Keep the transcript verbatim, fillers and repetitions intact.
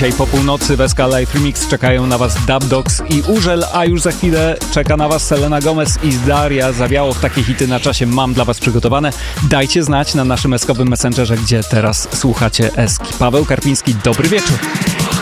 Dzisiaj po północy w S K Live Remix czekają na Was Dub Dogs i Urzel, a już za chwilę czeka na Was Selena Gomez i Daria. Zawiało w takie hity na czasie mam dla Was przygotowane. Dajcie znać na naszym eskowym messengerze, gdzie teraz słuchacie Eski. Paweł Karpiński, dobry wieczór.